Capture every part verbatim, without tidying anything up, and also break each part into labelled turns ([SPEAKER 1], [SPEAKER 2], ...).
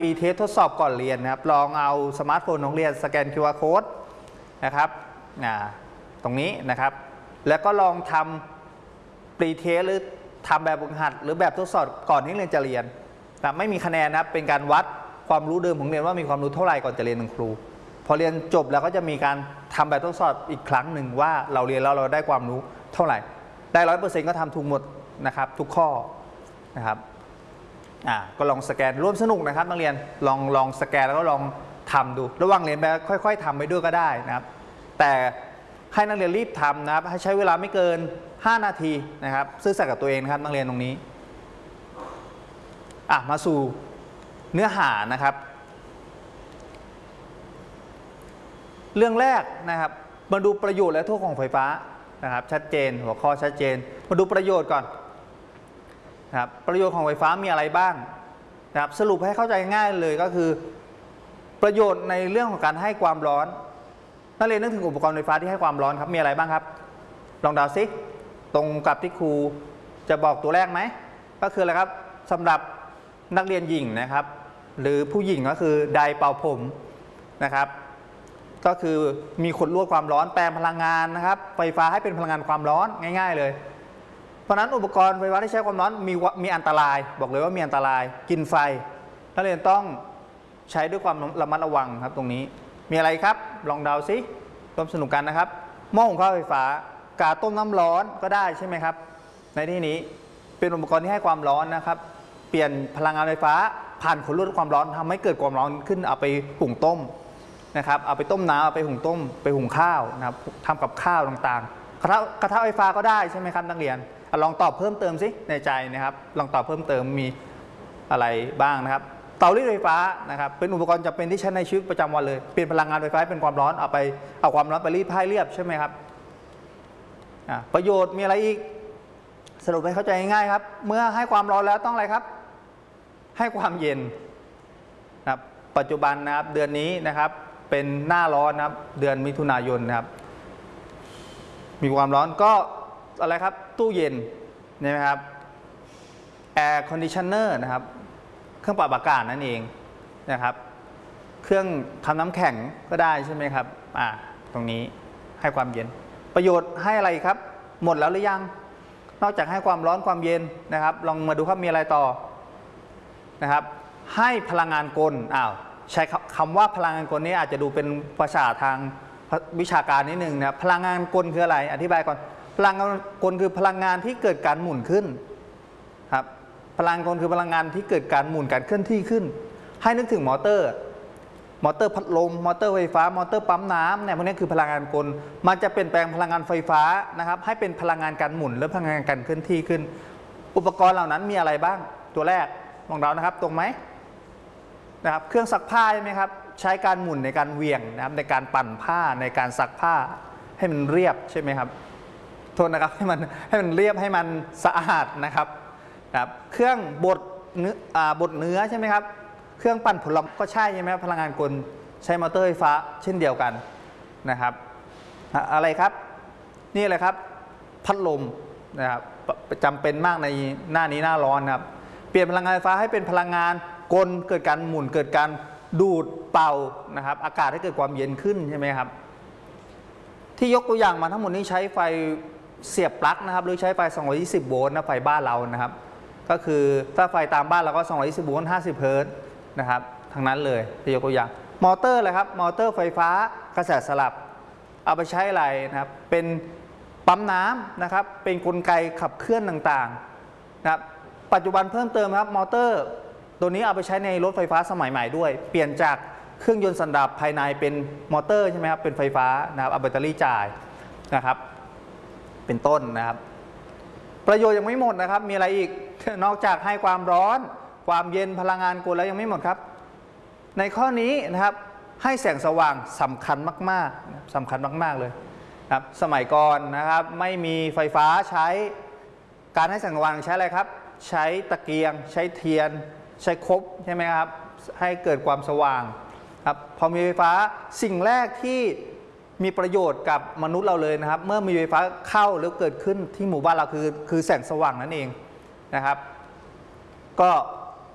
[SPEAKER 1] มีเทสทดสอบก่อนเรียนนะครับลองเอาสมาร์ทโฟนของเรียนสแกน คิว อาร์ Code นะครับตรงนี้นะครับแล้วก็ลองทำปรีเทสหรือทำแบบฝึกหัดหรือแบบทดสอบก่อนที่เรียนจะเรียนแต่ไม่มีคะแนนนะครับเป็นการวัดความรู้เดิมของเรียนว่ามีความรู้เท่าไหร่ก่อนจะเรียนเป็นครูพอเรียนจบแล้วก็จะมีการทำแบบทดสอบอีกครั้งหนึ่งว่าเราเรียนแล้วเราได้ความรู้เท่าไหร่ได้ร้อยเปอร์เซ็นต์ก็ทำถูกหมดนะครับทุกข้อนะครับอ่าก็ลองสแกนร่วมสนุกนะครับนักเรียนลองลองสแกนแล้วก็ลองทำดูระหว่างเรียนไปค่อยๆทำไปด้วยก็ได้นะครับแต่ให้นักเรียนรีบทำนะครับให้ใช้เวลาไม่เกินห้านาทีนะครับซื่อสัตย์กับตัวเองนะครับนักเรียนตรงนี้อ่ะมาสู่เนื้อหานะครับเรื่องแรกนะครับมาดูประโยชน์และโทษของไฟฟ้านะครับชัดเจนหัวข้อชัดเจนมาดูประโยชน์ก่อนนะครับประโยชน์ของไฟฟ้ามีอะไรบ้างนะครับสรุปให้เข้าใจง่ายเลยก็คือประโยชน์ในเรื่องของการให้ความร้อนนักเรียนนึกถึงอุปกรณ์ไฟฟ้าที่ให้ความร้อนครับมีอะไรบ้างครับลองเดาซิตรงกับที่ครูจะบอกตัวแรกไหมก็คืออะไรครับสำหรับนักเรียนหญิงนะครับหรือผู้หญิงก็คือไดร์เป่าผมนะครับก็คือมีขดลวดความร้อนแปลงพลังงานนะครับไฟฟ้าให้เป็นพลังงานความร้อนง่ายๆเลยเพราะนั้นอุปกรณ์ไฟฟ้าที่ใช้ความร้อนมีมีอันตรายบอกเลยว่ามีอันตรายกินไฟนักเรียนต้องใช้ด้วยความระมัดระวังครับตรงนี้มีอะไรครับลองเดาซิร่วมสนุกกันนะครับหม้อหุงข้าวไฟฟ้ากาต้มน้ำร้อนก็ได้ใช่ไหมครับในที่นี้เป็นอุปกรณ์ที่ให้ความร้อนนะครับเปลี่ยนพลังงานไฟฟ้าผ่านขดลวดความร้อนทำให้เกิดความร้อนขึ้นเอาไปหุงต้มนะครับเอาไปต้มน้ำเอาไปหุงต้มไปหุงข้าวนะครับทำกับข้าวต่างๆกระทะกระทะไฟฟ้าก็ได้ใช่ไหมครับนักเรียนลองตอบเพิ่มเติมสิในใจนะครับลองตอบเพิ่มเติมมีอะไรบ้างนะครับเตารีดไฟฟ้านะครับเป็นอุปกรณ์จำเป็นที่ใช้ในชีวิตประจำวันเลยเปลี่ยนพลังงานไฟฟ้าเป็นความร้อนเอาไปเอาความร้อนไปรีดผ้าเรียบใช่ไหมครับประโยชน์มีอะไรอีกสรุปให้เข้าใจง่ายๆครับเมื่อให้ความร้อนแล้วต้องอะไรครับให้ความเย็นนะครับปัจจุบันนะครับเดือนนี้นะครับเป็นหน้าร้อนนะครับเดือนมิถุนายนนะครับมีความร้อนก็อะไรครับตู้เย็นใช่ไหมครับแอร์คอนดิชันเนอร์นะครับเครื่องปรับอากาศนั่นเองนะครับเครื่องทำน้ำแข็งก็ได้ใช่ไหมครับอ่าตรงนี้ให้ความเย็นประโยชน์ให้อะไรครับหมดแล้วหรือยังนอกจากให้ความร้อนความเย็นนะครับลองมาดูครับมีอะไรต่อนะครับให้พลังงานกลอ้าวใช้คำว่าพลังงานกลนี้อาจจะดูเป็นภาษาทางวิชาการนิดนึงนะครับพลังงานกลคืออะไรอธิบายก่อนพลังงานกลคือพลังงานที่เกิดการหมุนขึ้นครับพลังงานกลคือพลังงานที่เกิดการหมุนการเคลื่อนที่ขึ้นให้นึกถึงมอเตอร์มอเตอร์พัดลมมอเตอร์ไฟฟ้ามอเตอร์ปั๊มน้ำเนี่ยพวกนี้คือพลังงานกลมันจะเปลี่ยนแปลงพลังงานไฟฟ้านะครับให้เป็นพลังงานการหมุนและพลังงานการเคลื่อนที่ขึ้นอุปกรณ์เหล่านั้นมีอะไรบ้างตัวแรกลองเดานะครับตรงไหมนะครับเครื่องซักผ้าใช่ไหมครับใช้การหมุนในการเหวี่ยงนะครับในการปั่นผ้าในการซักผ้าให้มันเรียบใช่ไหมครับโทษนะครับให้มันให้มันเรียบให้มันสะอาดนะครับครับเครื่องบดเนื้อบดเนื้อใช่ไหมครับเครื่องปั่นผลไม้ก็ใช่ใช่ไหมพลังงานกลใช้มอเตอร์ไฟฟ้าเช่นเดียวกันนะครับอะไรครับนี่อะไรครับพัดลมนะครับจำเป็นมากในหน้านี้หน้าร้อนนะครับเปลี่ยนพลังงานไฟฟ้าให้เป็นพลังงานกลเกิดการหมุนเกิดการดูดเป่านะครับอากาศให้เกิดความเย็นขึ้นใช่ไหมครับที่ยกตัวอย่างมาทั้งหมดนี้ใช้ไฟเสียบปลั๊กนะครับหรือใช้ไฟสองร้อยยี่สิบโวลต์นะไฟบ้านเรานะครับก็คือถ้าไฟตามบ้านเราก็สองร้อยยี่สิบโวลต์ห้าสิบเฮิร์ตซ์นะครับทั้งนั้นเลยที่ยกตัวอย่างมอเตอร์เลยครับมอเตอร์ไฟฟ้ากระแสสลับเอาไปใช้อะไรนะครับเป็นปั๊มน้ำนะครับเป็นกลไกขับเคลื่อนต่างๆนะครับปัจจุบันเพิ่มเติมครับมอเตอร์ตัวนี้เอาไปใช้ในรถไฟฟ้าสมัยใหม่ด้วยเปลี่ยนจากเครื่องยนต์สันดาปภายในเป็นมอเตอร์ใช่ไหมครับเป็นไฟฟ้านะครับเอาแบตเตอรี่จ่ายนะครับเป็นต้นนะครับประโยชน์ยังไม่หมดนะครับมีอะไรอีกนอกจากให้ความร้อนความเย็นพลังงานกลแล้วยังไม่หมดครับในข้อนี้นะครับให้แสงสว่างสำคัญมากๆสำคัญมากๆเลยครับสมัยก่อนนะครับไม่มีไฟฟ้าใช้การให้แสงสว่างใช้อะไรครับใช้ตะเกียงใช้เทียนใช้คบใช่ไหมครับให้เกิดความสว่างครับพอมีไฟฟ้าสิ่งแรกที่มีประโยชน์กับมนุษย์เราเลยนะครับเมื่อมีไฟฟ้าเข้าหรือเกิดขึ้นที่หมู่บ้านเราคือคือแสงสว่างนั่นเองนะครับก็เ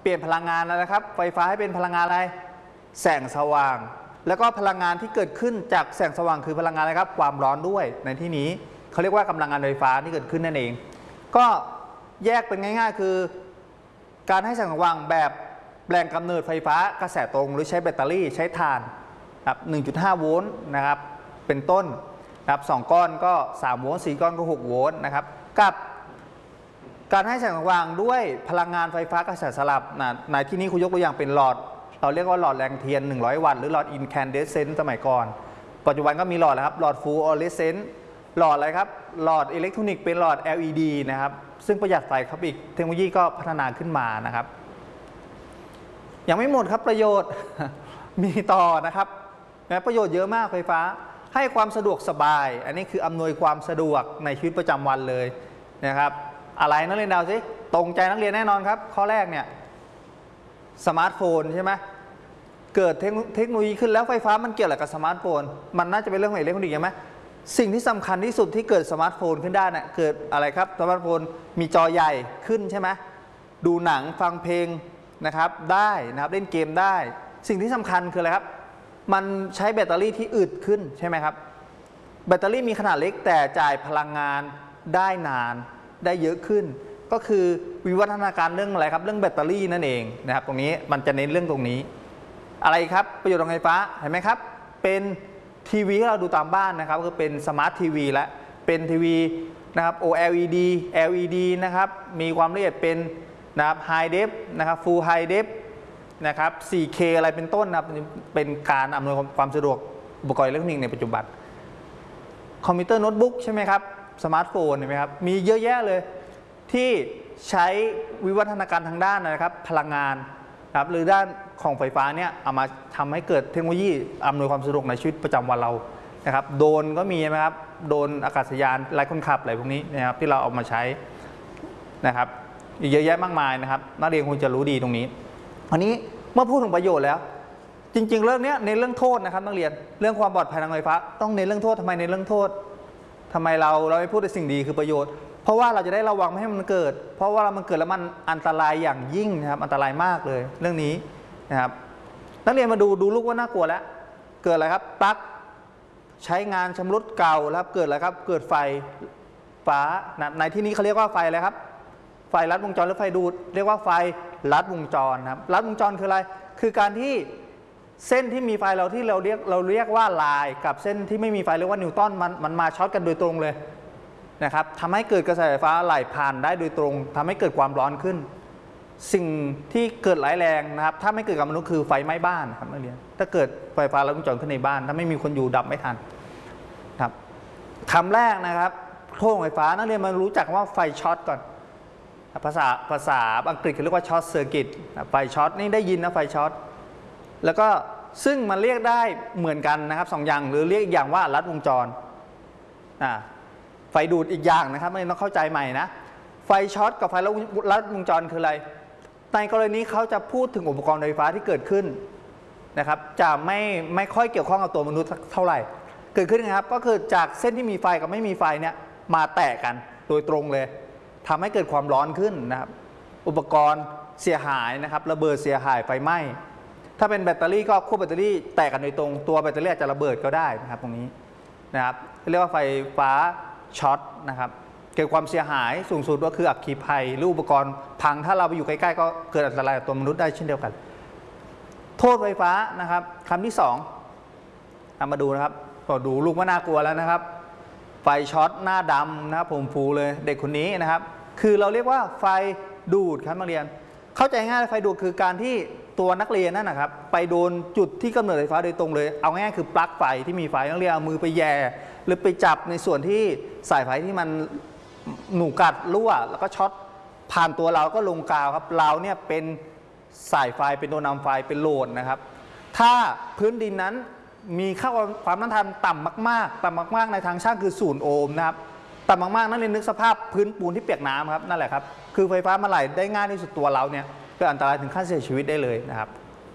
[SPEAKER 1] ปลี่ยนพลังงานแล้วนะครับไฟฟ้าให้เป็นพลังงานอะไรแสงสว่างแล้วก็พลังงานที่เกิดขึ้นจากแสงสว่างคือพลังงานอะไรครับความร้อนด้วยในที่นี้เขาเรียกว่ากำลังงานไฟฟ้าที่เกิดขึ้นนั่นเองก็แยกเป็นง่ายๆคือการให้แสงสว่างแบบแรงกำเนิดไฟฟ้ากระแสตรงหรือใช้แบตเตอรี่ใช้ถ่านครับ หนึ่งจุดห้า โวลต์นะครับเป็นต้นนะครับสองก้อนก็สามโวลต์สี่ก้อนก็หกโวลต์นะครับกับการให้แสงสว่างด้วยพลังงานไฟฟ้ากระแสสลับนะในที่นี้คุณยกตัวอย่างเป็นหลอดเราเรียกว่าหลอดแรงเทียนหนึ่งร้อยวัตต์หรือหลอดอินแคนเดสเซนต์สมัยก่อนปัจจุบันก็มีหลอดแล้วครับหลอดฟูลออเรสเซนต์หลอดอะไรครับหลอดอิเล็กทรอนิกส์เป็นหลอด แอล อี ดี นะครับซึ่งประหยัดไฟครับอีกเทคโนโลยีก็พัฒนาขึ้นมานะครับยังไม่หมดครับประโยชน์ มีต่อนะครับแม้ประโยชน์เยอะมากไฟฟ้าให้ความสะดวกสบายอันนี้คืออำนวยความสะดวกในชีวิตประจำวันเลยนะครับอะไรนักเรียนดาวสิตรงใจนักเรียนแน่นอนครับข้อแรกเนี่ยสมาร์ทโฟนใช่ไหมเกิดเทคโนโลยีขึ้นแล้วไฟฟ้ามันเกี่ยวอะไรกับสมาร์ทโฟนมันน่าจะเป็นเรื่องของอิเล็กทรอนิกส์ใช่ไหมสิ่งที่สำคัญที่สุดที่เกิดสมาร์ทโฟนขึ้นได้เนี่ยเกิดอะไรครับสมาร์ทโฟนมีจอใหญ่ขึ้นใช่ไหมดูหนังฟังเพลงนะครับได้นะครับเล่นเกมได้สิ่งที่สำคัญคืออะไรครับมันใช้แบตเตอรี่ที่อึดขึ้นใช่ไหมครับแบตเตอรี่มีขนาดเล็กแต่จ่ายพลังงานได้นานได้เยอะขึ้นก็คือวิวัฒนาการเรื่องอะไรครับเรื่องแบตเตอรี่นั่นเองนะครับตรงนี้มันจะเน้นเรื่องตรงนี้อะไรครับประโยชน์ของไฟฟ้าเห็นไหมครับเป็นทีวีที่เราดูตามบ้านนะครับก็เป็นสมาร์ททีวีและเป็นทีวีนะครับ โอ แอล อี ดี แอล อี ดี นะครับมีความละเอียดเป็นนะครับ High Def นะครับ Full High Def นะครับ โฟร์เค อะไรเป็นต้นนะครับเป็นการอำนวยความสะดวกอุปกรณ์อิเล็กทรอนิกส์ในปัจจุบันคอมพิวเตอร์โน้ตบุ๊กใช่ไหมครับสมาร์ทโฟนเห็นไหมครับมีเยอะแยะเลยที่ใช้วิวัฒนาการทางด้านนะครับพลังงานครับหรือด้านของไฟฟ้าเนี่ยเอามาทำให้เกิดเทคโนโลยีอำนวยความสะดวกในชีวิตประจำวันเรานะครับโดรนก็มีไหมครับโดรนอากาศยานไร้คนขับอะไรพวกนี้นะครับที่เราเอามาใช้นะครับอีกเยอะแยะมากมายนะครับนักเรียนคงจะรู้ดีตรงนี้อันนี้เมื่อพูดถึงประโยชน์แล้วจริงๆเรื่องนี้ในเรื่องโทษนะครับนักเรียนเรื่องความปลอดภัยทางไฟฟ้าต้องในเรื่องโทษทำไมในเรื่องโทษทำไมเราเราไม่พูดในสิ่งดีคือประโยชน์เพราะว่าเราจะได้ระวังไม่ให้มันเกิดเพราะว่ามันเกิดแล้วมันอันตรายอย่างยิ่งนะครับอันตรายมากเลยเรื่องนี้นะครับนักเรียนมาดูดูลูกว่าน่ากลัวแล้วเกิดอะไรครับปลั๊กใช้งานชำรุดเก่าแล้วเกิดอะไรครับเกิดไฟฟ้าในที่นี้เขาเรียกว่าไฟอะไรครับไฟลัดวงจรหรือไฟดูดเรียกว่าไฟลัดวงจรนะครับลัดวงจรคืออะไรคือการที่เส้นที่มีไฟเราที่เราเรียกเราเรียกว่าลายกับเส้นที่ไม่มีไฟเรียกว่านิวตันมันมันมาช็อตกันโดยตรงเลยนะครับทำให้เกิดกระแสไฟฟ้าไหลผ่านได้โดยตรงทำให้เกิดความร้อนขึ้นสิ่งที่เกิดร้ายแรงนะครับถ้าไม่เกิดกับมนุษย์คือไฟไหม้บ้านครับนักเรียนถ้าเกิดไฟฟ้าลัดวงจรขึ้นในบ้านถ้าไม่มีคนอยู่ดับไม่ทันครับคำแรกนะครับโทษของไฟฟ้านักเรียนมารู้จักว่าไฟช็อตก่อนภาษาภาษาอังกฤษเขาเรียกว่าช็อตเซอร์กิตไฟช็อตนี่ได้ยินนะไฟช็อตแล้วก็ซึ่งมันเรียกได้เหมือนกันนะครับสองอย่างหรือเรียกอีกอย่างว่าลัดวงจรอ่าไฟดูดอีกอย่างนะครับไม่ต้องเข้าใจใหม่นะไฟช็อตกับไฟลัดวงจรคืออะไรในกรณีเขาจะพูดถึงอุปกรณ์ไฟฟ้าที่เกิดขึ้นนะครับจะไม่ไม่ค่อยเกี่ยวข้องกับตัวมนุษย์เท่าไหร่เกิดขึ้นนะครับก็คือจากเส้นที่มีไฟกับไม่มีไฟเนี่ยมาแตกกันโดยตรงเลยทำให้เกิดความร้อนขึ้นนะครับอุปกรณ์เสียหายนะครับระเบิดเสียหายไฟไหม้ถ้าเป็นแบตเตอรี่ก็ขั้วแบตเตอรี่แตกกันโดยตรงตัวแบตเตอรี่อาจจะระเบิดก็ได้นะครับตรงนี้นะครับเรียกว่าไฟฟ้าช็อตนะครับเกิดความเสียหายสูงสุดก็คืออัคคีภัยหรืออุปกรณ์พังถ้าเราไปอยู่ใกล้ๆก็เกิดอันตรายกับตัวมนุษย์ได้เช่นเดียวกันโทษไฟฟ้านะครับคำที่สองมาดูนะครับก็ดูลูกว่าน่ากลัวแล้วนะครับไฟช็อตหน้าดำนะครับผมฟูเลยเด็กคนนี้นะครับคือเราเรียกว่าไฟดูดครับนักเรียนเข้าใจง่ายไฟดูดคือการที่ตัวนักเรียนนั่นนะครับไปโดนจุดที่กำเนิดไฟฟ้าโดยตรงเลยเอาง่ายคือปลั๊กไฟที่มีไฟนักเรียนเอามือไปแย่หรือไปจับในส่วนที่สายไฟที่มันหนูกัดรั่วแล้วก็ช็อตผ่านตัวเราก็ลงกาวครับเราเนี่ยเป็นสายไฟเป็นตัวนำไฟเป็นโหลดนะครับถ้าพื้นดินนั้นมีค่าความต้านทานต่ำมากๆต่ำมากๆในทางช่างคือศูนย์โอห์มนะครับต่ำมากๆนั่นเรียนนึกสภาพพื้นปูนที่เปียกน้ำครับนั่นแหละครับคือไฟฟ้ามาไหลได้ง่ายที่สุดตัวเราเนี่ยก็อันตรายถึงขั้นเสียชีวิตได้เลยนะครับ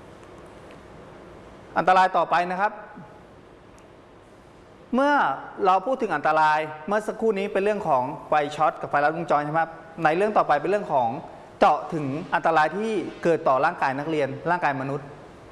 [SPEAKER 1] อันตรายต่อไปนะครับเมื่อเราพูดถึงอันตรายเมื่อสักครู่นี้เป็นเรื่องของไฟช็อตกับไฟลัดวงจรใช่ไหมครับในเรื่องต่อไปเป็นเรื่องของเจาะถึงอันตรายที่เกิดต่อร่างกายนักเรียนร่างกายมนุษย์